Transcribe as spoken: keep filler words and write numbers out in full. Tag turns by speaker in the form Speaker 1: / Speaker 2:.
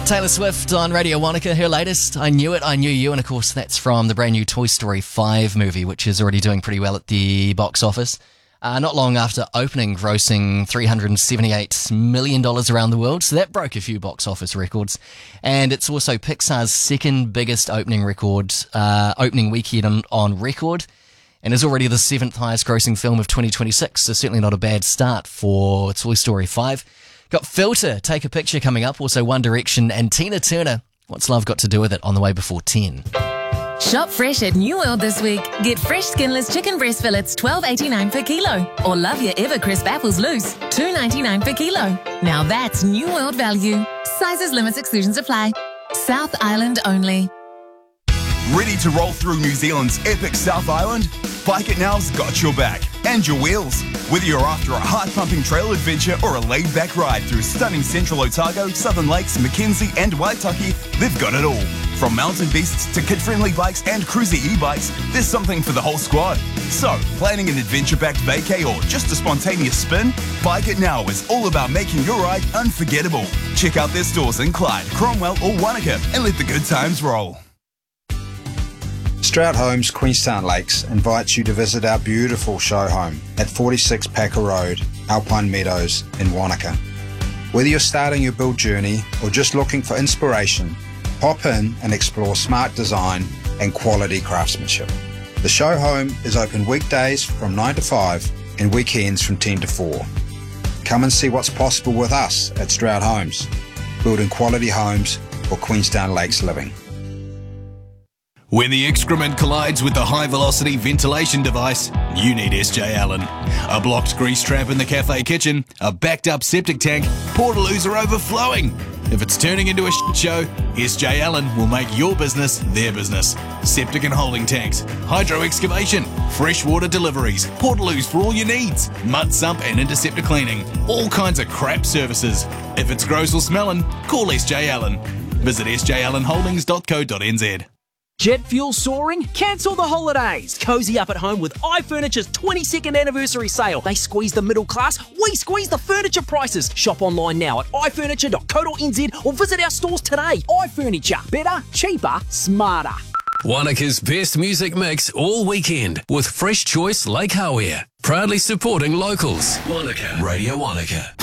Speaker 1: Taylor Swift on Radio Wanaka, her latest, I Knew It, I Knew You, and of course that's from the brand new Toy Story five movie, which is already doing pretty well at the box office. Uh, not long after opening, grossing three hundred seventy-eight million dollars around the world, so that broke a few box office records. And it's also Pixar's second biggest opening record, uh, opening weekend on, on record, and is already the seventh highest grossing film of twenty twenty-six, so certainly not a bad start for Toy Story five. Got Filter, Take a Picture coming up, also One Direction and Tina Turner. What's Love Got to Do With It on the way before ten.
Speaker 2: Shop fresh at New World this week. Get fresh skinless chicken breast fillets, twelve eighty-nine per kilo. Or love your ever crisp apples loose, two ninety-nine per kilo. Now that's New World value. Sizes, limits, exclusions apply. South Island only.
Speaker 3: Ready to roll through New Zealand's epic South Island? Bike It Now's got your back and your wheels. Whether you're after a heart-pumping trail adventure or a laid-back ride through stunning Central Otago, Southern Lakes, Mackenzie and Waitaki, they've got it all. From mountain beasts to kid-friendly bikes and cruiser e-bikes, there's something for the whole squad. So, planning an adventure-packed vacay or just a spontaneous spin? Bike It Now is all about making your ride unforgettable. Check out their stores in Clyde, Cromwell or Wanaka and let the good times roll.
Speaker 4: Stroud Homes Queenstown Lakes invites you to visit our beautiful show home at forty-six Packer Road, Alpine Meadows in Wanaka. Whether you're starting your build journey or just looking for inspiration, pop in and explore smart design and quality craftsmanship. The show home is open weekdays from nine to five and weekends from ten to four. Come and see what's possible with us at Stroud Homes, building quality homes for Queenstown Lakes living.
Speaker 5: When the excrement collides with the high-velocity ventilation device, you need S J Allen. A blocked grease trap in the cafe kitchen, a backed-up septic tank, portaloos are overflowing. If it's turning into a shit show, S J Allen will make your business their business. Septic and holding tanks, hydro excavation, freshwater deliveries, portaloos for all your needs, mud sump and interceptor cleaning, all kinds of crap services. If it's gross or smelling, call S J Allen. Visit s j allen holdings dot co dot n z.
Speaker 6: Jet fuel soaring? Cancel the holidays. Cozy up at home with iFurniture's twenty-second anniversary sale. They squeeze the middle class, we squeeze the furniture prices. Shop online now at i furniture dot co dot n z or visit our stores today. iFurniture. Better, cheaper, smarter.
Speaker 7: Wanaka's best music mix all weekend with Fresh Choice Lake Hawea. Proudly supporting locals. Wanaka. Radio Wanaka.